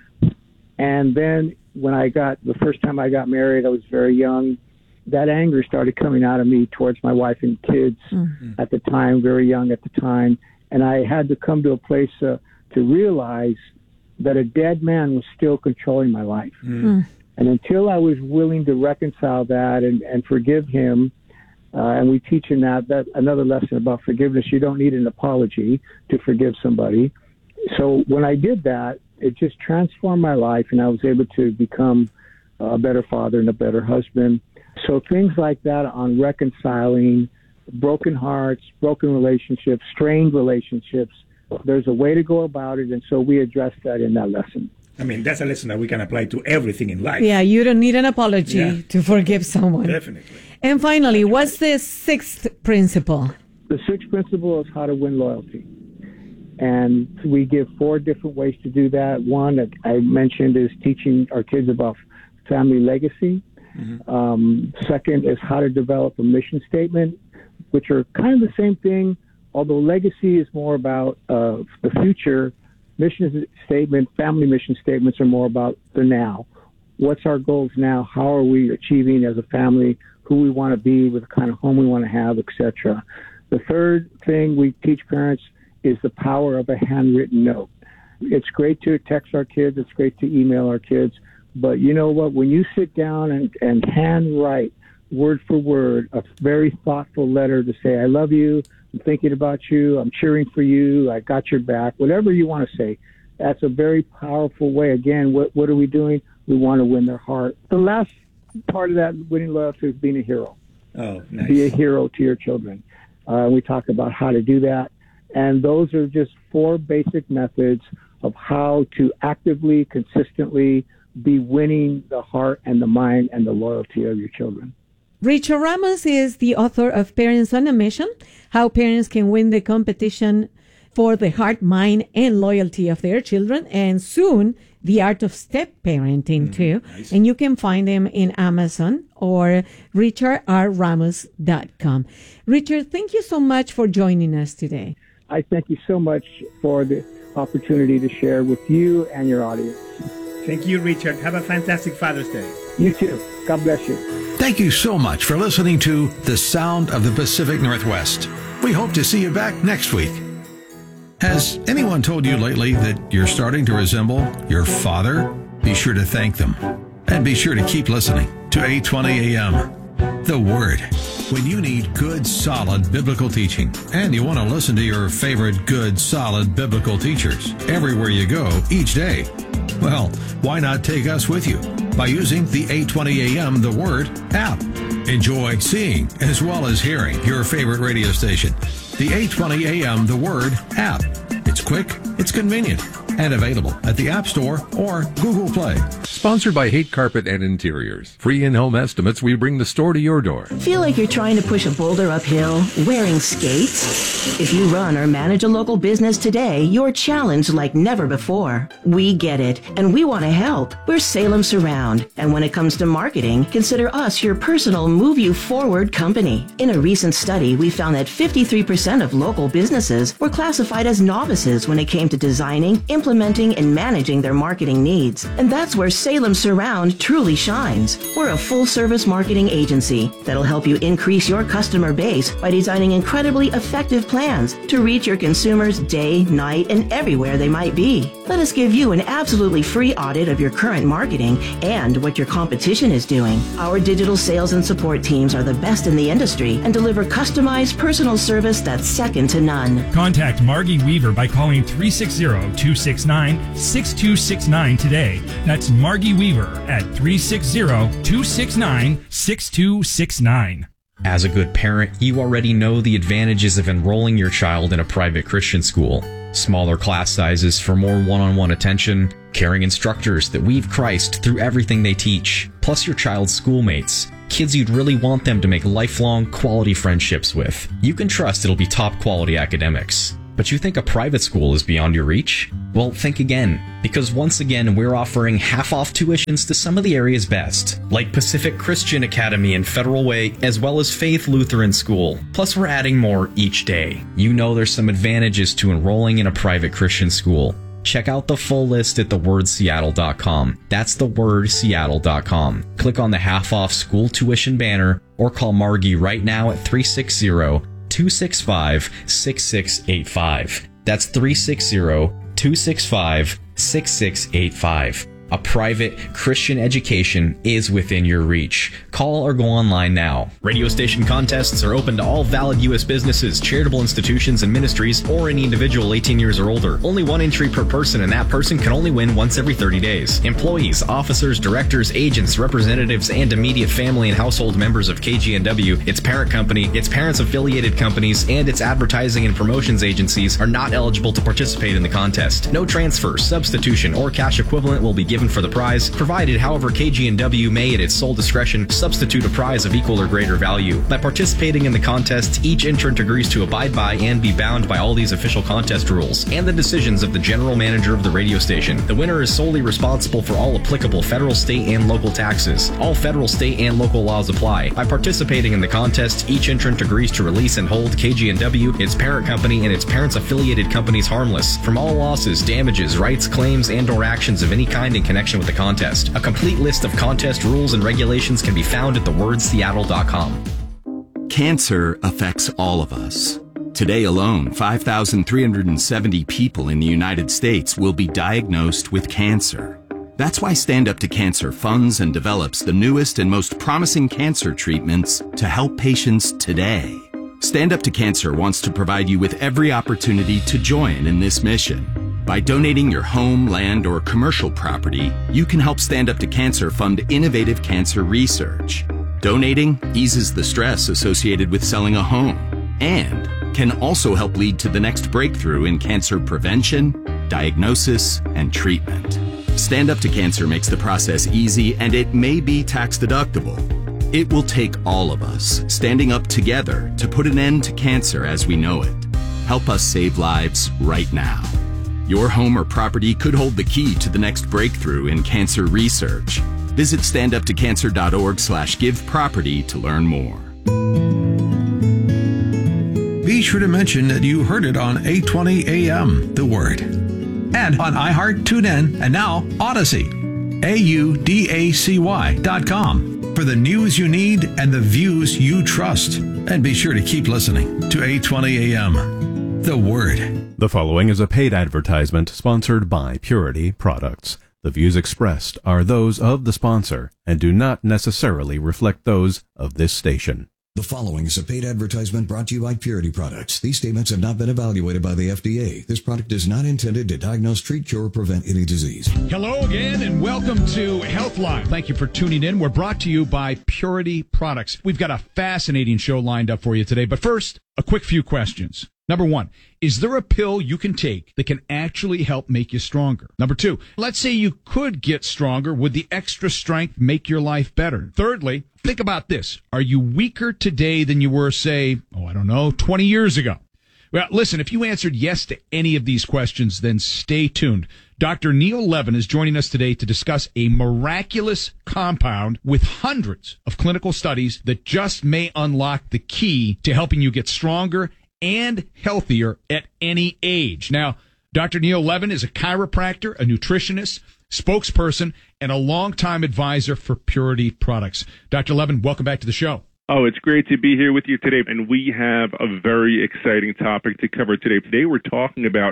And then when I got, the first time I got married, I was very young. That anger started coming out of me towards my wife and kids mm-hmm. at the time, very young at the time. And I had to come to a place uh, to realize that a dead man was still controlling my life. Mm-hmm. And until I was willing to reconcile that and, and forgive him, uh, and we teach in that, that another lesson about forgiveness, you don't need an apology to forgive somebody. So when I did that, it just transformed my life, and I was able to become a better father and a better husband. So things like that on reconciling broken hearts, broken relationships, strained relationships, there's a way to go about it, and so we address that in that lesson.
I mean, that's a lesson that we can apply to everything in life.
Yeah, you don't need an apology yeah. to forgive someone.
Definitely.
And finally, what's the sixth principle?
The sixth principle is how to win loyalty. And we give four different ways to do that. One that I mentioned is teaching our kids about family legacy. Mm-hmm. Um, second is how to develop a mission statement, which are kind of the same thing, although legacy is more about uh, the future. Mission statement, family mission statements are more about the now. What's our goals now? How are we achieving as a family? Who we want to be, with the kind of home we want to have, et cetera. The third thing we teach parents is the power of a handwritten note. It's great to text our kids. It's great to email our kids. But you know what? When you sit down and, and handwrite word for word a very thoughtful letter to say, I love you, I'm thinking about you, I'm cheering for you, I got your back, whatever you want to say, that's a very powerful way. Again, what, what are we doing? We want to win their heart. The last part of that winning loyalty is being a hero.
Oh, nice.
Be a hero to your children. Uh, we talk about how to do that. And those are just four basic methods of how to actively, consistently be winning the heart and the mind and the loyalty of your children.
Richard Ramos is the author of Parents on a Mission, How Parents Can Win the Competition for the Heart, Mind, and Loyalty of Their Children, and soon, The Art of Step Parenting, mm, too. Nice. And you can find them in Amazon or richard r ramos dot com. Richard, thank you so much for joining us today.
I thank you so much for the opportunity to share with you and your audience.
Thank you, Richard. Have a fantastic Father's Day.
You too. God bless you.
Thank you so much for listening to The Sound of the Pacific Northwest. We hope to see you back next week. Has anyone told you lately that you're starting to resemble your father? Be sure to thank them. And be sure to keep listening to eight twenty A M. The Word. When you need good, solid biblical teaching, and you want to listen to your favorite good, solid biblical teachers everywhere you go each day, well, why not take us with you by using the eight twenty A M The Word app? Enjoy seeing as well as hearing your favorite radio station. The eight twenty A M The Word app. It's quick, it's convenient, and available at the App Store or Google Play.
Sponsored by Hate Carpet and Interiors. Free in-home estimates, we bring the store to your door.
Feel like you're trying to push a boulder uphill wearing skates? If you run or manage a local business today, you're challenged like never before. We get it, and we want to help. We're Salem Surround, and when it comes to marketing, consider us your personal move you forward company. In a recent study, we found that fifty-three percent of local businesses were classified as novices when it came to designing, implementing, and managing their marketing needs. And that's where Salem Surround truly shines. We're a full-service marketing agency that'll help you increase your customer base by designing incredibly effective plans to reach your consumers day, night, and everywhere they might be. Let us give you an absolutely free audit of your current marketing and what your competition is doing. Our digital sales and support teams are the best in the industry and deliver customized personal service that's second to none.
Contact Margie Weaver by calling three six zero, two six nine, six two six nine today. That's Margie Weaver at three six zero, two six nine, six two six nine.
As a good parent, you already know the advantages of enrolling your child in a private Christian school. Smaller class sizes for more one-on-one attention, caring instructors that weave Christ through everything they teach, plus your child's schoolmates, kids you'd really want them to make lifelong quality friendships with. You can trust it'll be top quality academics. But you think a private school is beyond your reach? Well, think again, because once again, we're offering half-off tuitions to some of the area's best, like Pacific Christian Academy and Federal Way, as well as Faith Lutheran School. Plus, we're adding more each day. You know there's some advantages to enrolling in a private Christian school. Check out the full list at the word seattle dot com. That's the word seattle dot com. Click on the half-off school tuition banner or call Margie right now at three six zero, two six five, six six eight five. That's three six zero, two six five, six six eight five. A private Christian education is within your reach. Call or go online now. Radio station contests are open to all valid U S businesses, charitable institutions, and ministries, or any individual eighteen years or older. Only one entry per person, and that person can only win once every thirty days. Employees, officers, directors, agents, representatives, and immediate family and household members of K G N W, its parent company, its parents' affiliated companies, and its advertising and promotions agencies are not eligible to participate in the contest. No transfer, substitution, or cash equivalent will be given for the prize, provided, however, K G N W may, at its sole discretion, substitute a prize of equal or greater value. By participating in the contest, each entrant agrees to abide by and be bound by all these official contest rules and the decisions of the general manager of the radio station. The winner is solely responsible for all applicable federal, state, and local taxes. All federal, state, and local laws apply. By participating in the contest, each entrant agrees to release and hold K G N W, its parent company, and its parents' affiliated companies harmless from all losses, damages, rights, claims, and or actions of any kind in connection with the contest. A complete list of contest rules and regulations can be found at the word seattle dot com.
Cancer affects all of us. Today alone, five thousand three hundred seventy people in the United States will be diagnosed with cancer. That's why Stand Up to Cancer funds and develops the newest and most promising cancer treatments to help patients today. Stand Up to Cancer wants to provide you with every opportunity to join in this mission. By donating your home, land, or commercial property, you can help Stand Up to Cancer fund innovative cancer research. Donating eases the stress associated with selling a home and can also help lead to the next breakthrough in cancer prevention, diagnosis, and treatment. Stand Up to Cancer makes the process easy, and it may be tax deductible. It will take all of us standing up together to put an end to cancer as we know it. Help us save lives right now. Your home or property could hold the key to the next breakthrough in cancer research. Visit standuptocancer.org slash give property to learn more.
Be sure to mention that you heard it on eight twenty A M, The Word. And on iHeart, TuneIn, and now Odyssey. A U D A C Y dot com for the news you need and the views you trust. And be sure to keep listening to eight twenty A M, The Word.
The following is a paid advertisement sponsored by Purity Products. The views expressed are those of the sponsor and do not necessarily reflect those of this station.
The following is a paid advertisement brought to you by Purity Products. These statements have not been evaluated by the F D A. This product is not intended to diagnose, treat, cure, or prevent any disease.
Hello again, and welcome to Healthline. Thank you for tuning in. We're brought to you by Purity Products. We've got a fascinating show lined up for you today, but first, a quick few questions. Number one, is there a pill you can take that can actually help make you stronger? Number two, let's say you could get stronger. Would the extra strength make your life better? Thirdly, think about this. Are you weaker today than you were, say, oh, I don't know, twenty years ago? Well, listen, if you answered yes to any of these questions, then stay tuned. Doctor Neil Levin is joining us today to discuss a miraculous compound with hundreds of clinical studies that just may unlock the key to helping you get stronger and healthier at any age. Now, Doctor Neil Levin is a chiropractor, a nutritionist, spokesperson, and a longtime advisor for Purity Products. Doctor Levin, welcome back to the show.
Oh, it's great to be here with you today, and we have a very exciting topic to cover today. Today we're talking about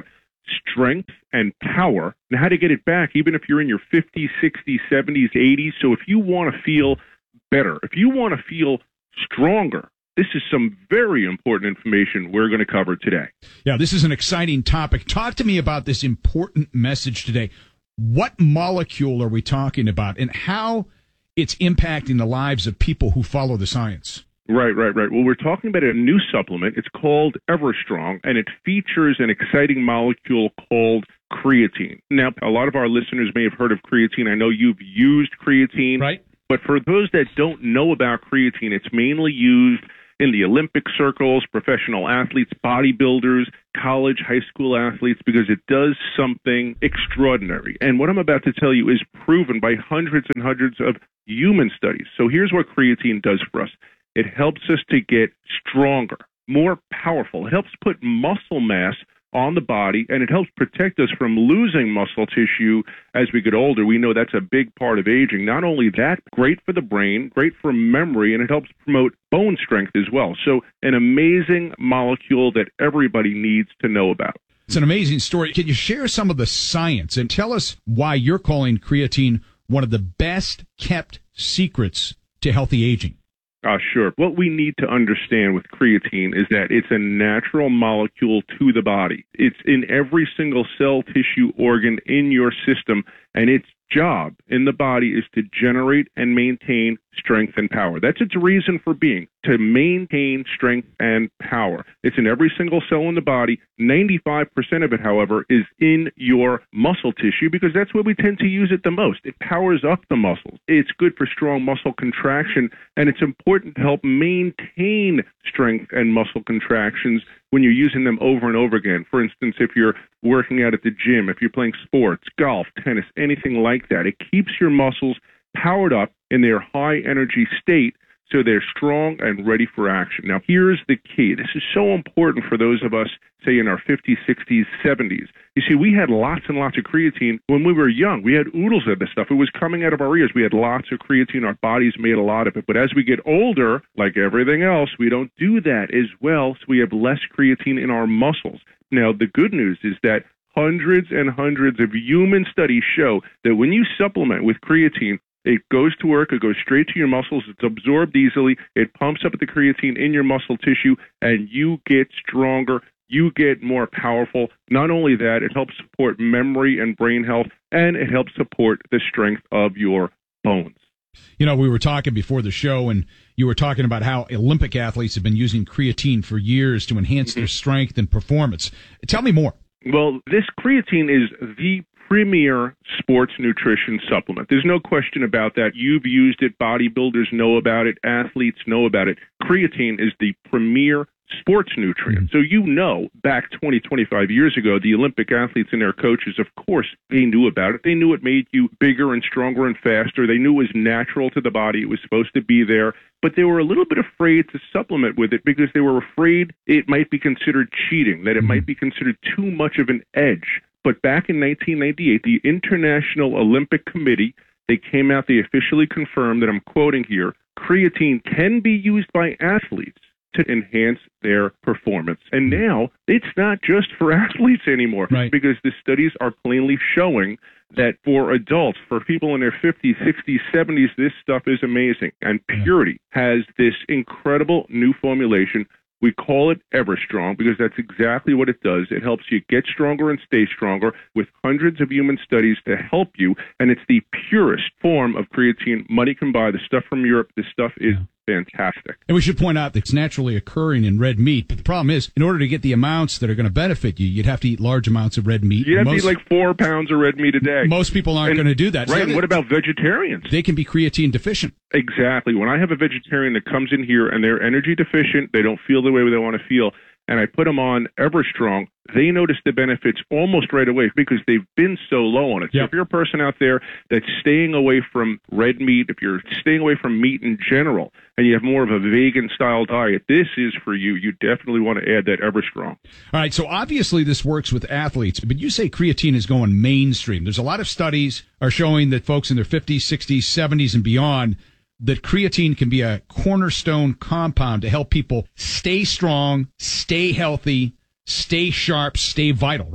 strength and power, and how to get it back, even if you're in your fifties, sixties, seventies, eighties. So if you want to feel better, if you want to feel stronger, this is some very important information we're going to cover today.
Yeah, this is an exciting topic. Talk to me about this important message today. What molecule are we talking about, and how it's impacting the lives of people who follow the science?
Right, right, right. Well, we're talking about a new supplement. It's called EverStrong, and it features an exciting molecule called creatine. Now, a lot of our listeners may have heard of creatine. I know you've used creatine.
Right.
But for those that don't know about creatine, it's mainly used in the Olympic circles, professional athletes, bodybuilders, college, high school athletes, because it does something extraordinary. And what I'm about to tell you is proven by hundreds and hundreds of human studies. So here's what creatine does for us. It helps us to get stronger, more powerful. It helps put muscle mass on the body, and it helps protect us from losing muscle tissue as we get older. We know that's a big part of aging. Not only that, great for the brain, great for memory, and it helps promote bone strength as well. So an amazing molecule that everybody needs to know about.
It's an amazing story. Can you share some of the science and tell us why you're calling creatine one of the best kept secrets to healthy aging?
Uh, sure. What we need to understand with creatine is that it's a natural molecule to the body. It's in every single cell, tissue, organ in your system, and its job in the body is to generate and maintain strength and power. That's its reason for being, to maintain strength and power. It's in every single cell in the body. ninety-five percent of it, however, is in your muscle tissue because that's where we tend to use it the most. It powers up the muscles. It's good for strong muscle contraction, and it's important to help maintain strength and muscle contractions when you're using them over and over again. For instance, if you're working out at the gym, if you're playing sports, golf, tennis, anything like that, it keeps your muscles powered up in their high energy state so they're strong and ready for action. Now, here's the key. This is so important for those of us, say, in our fifties, sixties, seventies. You see, we had lots and lots of creatine when we were young. We had oodles of this stuff. It was coming out of our ears. We had lots of creatine. Our bodies made a lot of it. But as we get older, like everything else, we don't do that as well, so we have less creatine in our muscles. Now, the good news is that hundreds and hundreds of human studies show that when you supplement with creatine, it goes to work, it goes straight to your muscles, it's absorbed easily, it pumps up the creatine in your muscle tissue, and you get stronger, you get more powerful. Not only that, it helps support memory and brain health, and it helps support the strength of your bones.
You know, we were talking before the show, and you were talking about how Olympic athletes have been using creatine for years to enhance mm-hmm. their strength and performance. Tell me more.
Well, this creatine is the premier sports nutrition supplement. There's no question about that. You've used it. Bodybuilders know about it. Athletes know about it. Creatine is the premier sports nutrient. So you know, back twenty, twenty-five years ago, the Olympic athletes and their coaches, of course, they knew about it. They knew it made you bigger and stronger and faster. They knew it was natural to the body. It was supposed to be there. But they were a little bit afraid to supplement with it because they were afraid it might be considered cheating, that it might be considered too much of an edge. But back in nineteen ninety-eight, the International Olympic Committee, they came out, they officially confirmed that, I'm quoting here, creatine can be used by athletes to enhance their performance. And now it's not just for athletes anymore,
right,
because the studies are plainly showing that for adults, for people in their fifties, sixties, seventies, this stuff is amazing. And Purity has this incredible new formulation. We call it EverStrong because that's exactly what it does. It helps you get stronger and stay stronger with hundreds of human studies to help you, and it's the purest form of creatine money can buy. The stuff from Europe, this stuff is fantastic.
And we should point out that it's naturally occurring in red meat. But the problem is, in order to get the amounts that are going to benefit you, you'd have to eat large amounts of red meat.
You'd have
most,
to eat like four pounds of red meat a day.
Most people aren't
and,
going to do that.
Right,
So
and what about vegetarians?
They can be creatine deficient.
Exactly. When I have a vegetarian that comes in here and they're energy deficient, they don't feel the way they want to feel, and I put them on EverStrong, they notice the benefits almost right away because they've been so low on it.
Yep.
So if you're a person out there that's staying away from red meat, if you're staying away from meat in general, and you have more of a vegan-style diet, this is for you. You definitely want to add that EverStrong.
All right, so obviously this works with athletes, but you say creatine is going mainstream. There's a lot of studies are showing that folks in their fifties, sixties, seventies, and beyond, that creatine can be a cornerstone compound to help people stay strong, stay healthy, stay sharp, stay vital, right?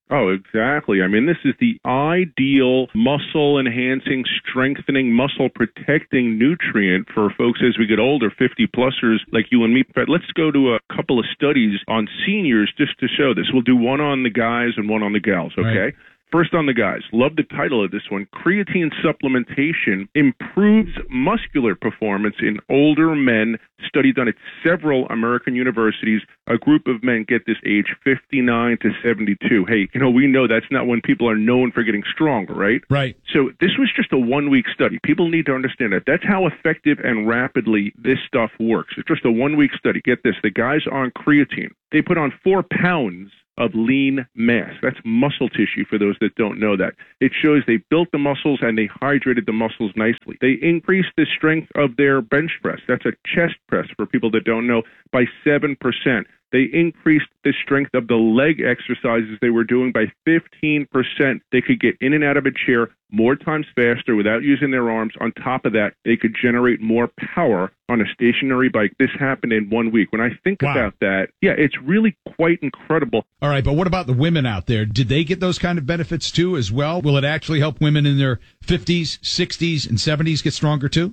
Oh, exactly. I mean, this is the ideal muscle-enhancing, strengthening, muscle-protecting nutrient for folks as we get older, fifty-plussers like you and me. But let's go to a couple of studies on seniors just to show this. We'll do one on the guys and one on the gals, okay? Right. First on the guys. Love the title of this one. Creatine supplementation improves muscular performance in older men. Study done at several American universities. A group of men, get this, age fifty-nine to seventy-two. Hey, you know, we know that's not when people are known for getting stronger, right?
Right.
So this was just a one-week study. People need to understand that. That's how effective and rapidly this stuff works. It's just a one-week study. Get this. The guys on creatine, they put on four pounds of lean mass. That's muscle tissue for those that don't know that. It shows they built the muscles and they hydrated the muscles nicely. They increased the strength of their bench press. That's a chest press for people that don't know, by seven percent. They increased the strength of the leg exercises they were doing by fifteen percent. They could get in and out of a chair more times faster without using their arms. On top of that, they could generate more power on a stationary bike. This happened in one week. When I think wow. about that, yeah, it's really quite incredible.
All right, but what about the women out there? Did they get those kind of benefits too as well? Will it actually help women in their fifties, sixties, and seventies get stronger too?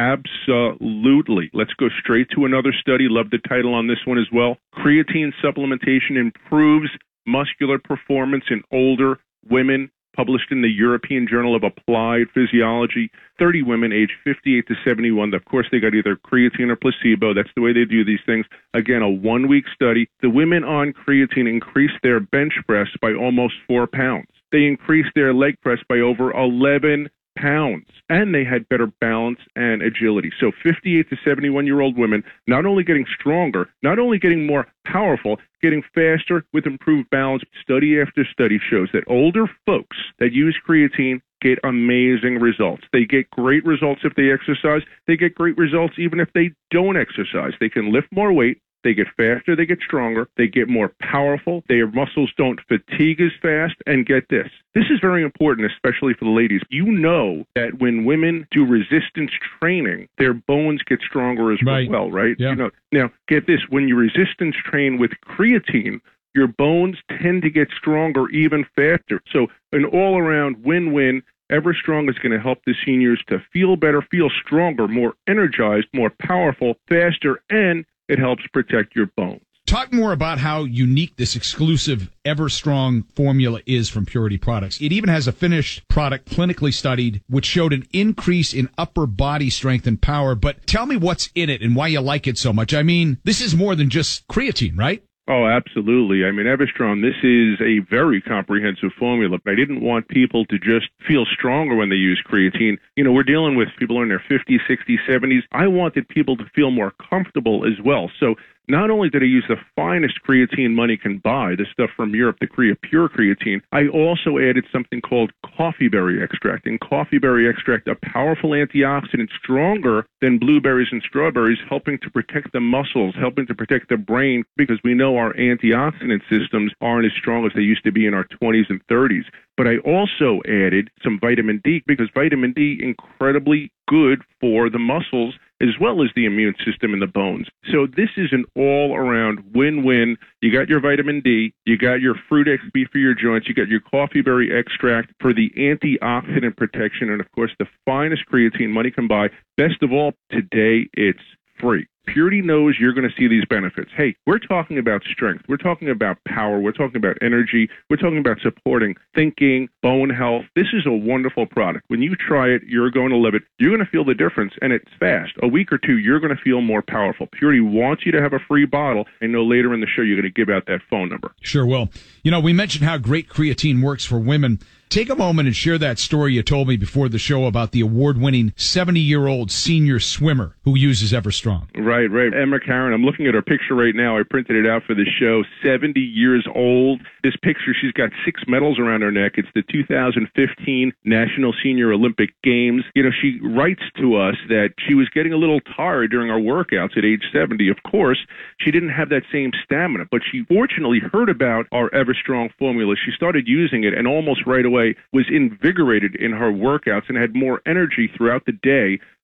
Absolutely. Let's go straight to another study. Love the title on this one as well. Creatine supplementation improves muscular performance in older women, published in the European Journal of Applied Physiology. thirty women aged fifty-eight to seventy-one. Of course, they got either creatine or placebo. That's the way they do these things. Again, a one-week study. The women on creatine increased their bench press by almost four pounds. They increased their leg press by over eleven pounds, and they had better balance and agility. So fifty-eight to seventy-one-year-old women not only getting stronger, not only getting more powerful, getting faster with improved balance. Study after study shows that older folks that use creatine get amazing results. They get great results if they exercise. They get great results even if they don't exercise. They can lift more weight. They get faster, they get stronger, they get more powerful, their muscles don't fatigue as fast, and get this. This is very important, especially for the ladies. You know that when women do resistance training, their bones get stronger as right. well, right?
Yeah.
You know, now, get this. When you resistance train with creatine, your bones tend to get stronger even faster. So an all-around win-win. Everstrong is going to help the seniors to feel better, feel stronger, more energized, more powerful, faster, and it helps protect your bones.
Talk more about how unique this exclusive Everstrong formula is from Purity Products. It even has a finished product clinically studied, which showed an increase in upper body strength and power. But tell me what's in it and why you like it so much. I mean, this is more than just creatine, right?
Oh, absolutely. I mean, Everstrong, this is a very comprehensive formula. I didn't want people to just feel stronger when they use creatine. You know, we're dealing with people in their fifties, sixties, seventies. I wanted people to feel more comfortable as well. So not only did I use the finest creatine money can buy, the stuff from Europe, the Crea Pure creatine, I also added something called coffee berry extract. And coffee berry extract, a powerful antioxidant, stronger than blueberries and strawberries, helping to protect the muscles, helping to protect the brain, because we know our antioxidant systems aren't as strong as they used to be in our twenties and thirties. But I also added some vitamin D, because vitamin D incredibly good for the muscles as well as the immune system and the bones. So this is an all-around win-win. You got your vitamin D, you got your fruit X B for your joints, you got your coffee berry extract for the antioxidant protection, and of course the finest creatine money can buy. Best of all, today it's free. Purity knows you're going to see these benefits. Hey, we're talking about strength. We're talking about power. We're talking about energy. We're talking about supporting thinking, bone health. This is a wonderful product. When you try it, you're going to love it. You're going to feel the difference, and it's fast. A week or two, you're going to feel more powerful. Purity wants you to have a free bottle. I know later in the show you're going to give out that phone number.
Sure will. You know, we mentioned how great creatine works for women. Take a moment and share that story you told me before the show about the award-winning seventy-year-old senior swimmer who uses Everstrong.
Right, right. Emma Karen, I'm looking at her picture right now. I printed it out for the show. seventy years old. This picture, she's got six medals around her neck. It's the two thousand fifteen National Senior Olympic Games. You know, she writes to us that she was getting a little tired during her workouts at age seventy. Of course, she didn't have that same stamina, but she fortunately heard about our Everstrong formula. She started using it, and almost right away was invigorated in her workouts and had more energy throughout the day.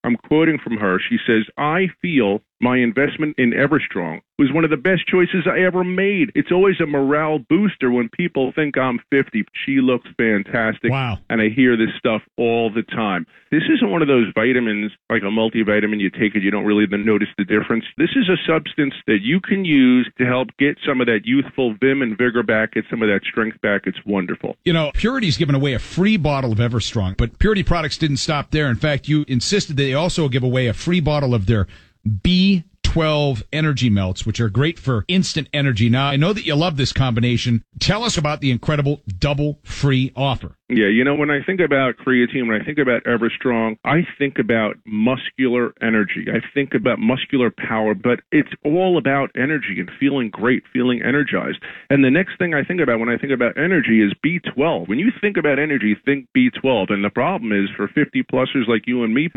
I'm quoting from her. She says, I feel my investment in Everstrong was one of the best choices I ever made. It's always a morale booster when people think I'm fifty. She looks fantastic.
Wow.
And I hear this stuff all the time. This isn't one of those vitamins, like a multivitamin, you take it, you don't really even notice the difference. This is a substance that you can use to help get some of that youthful vim and vigor back, get some of that strength back. It's wonderful.
You know, Purity's given away a free bottle of Everstrong, but Purity products didn't stop there. In fact, you insisted that they also give away a free bottle of their B twelve energy melts, which are great for instant energy. Now, I know that you love this combination. Tell us about the incredible double free offer.
Yeah, you know, when I think about creatine, when I think about Everstrong, I think about muscular energy. I think about muscular power, but it's all about energy and feeling great, feeling energized. And the next thing I think about when I think about energy is B twelve. When you think about energy, think B twelve. And the problem is for fifty-plussers like you and me,